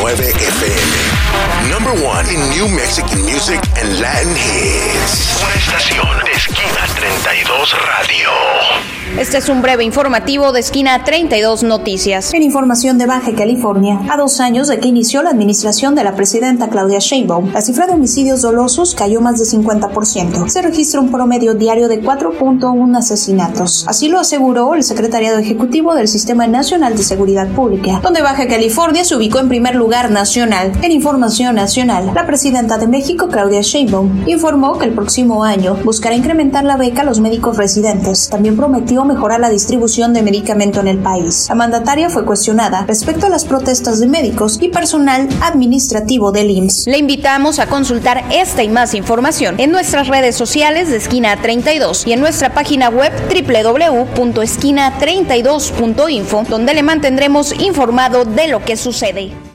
FM. Number one in New Mexican music and Latin hits. Una estación de Esquina 32 Radio. Este es un breve informativo de Esquina 32 Noticias. En información de Baja California, a 2 años de que inició la administración de la presidenta Claudia Sheinbaum, la cifra de homicidios dolosos cayó más de 50%. Se registra un promedio diario de 4.1 asesinatos. Así lo aseguró el secretariado ejecutivo del Sistema Nacional de Seguridad Pública, donde Baja California se ubicó en primer lugar nacional. En información nacional, la presidenta de México, Claudia Sheinbaum, informó que el próximo año buscará incrementar la beca a los médicos residentes. También prometió mejorar la distribución de medicamento en el país. La mandataria fue cuestionada respecto a las protestas de médicos y personal administrativo del IMSS. Le invitamos a consultar esta y más información en nuestras redes sociales de Esquina 32 y en nuestra página web www.esquina32.info, donde le mantendremos informado de lo que sucede.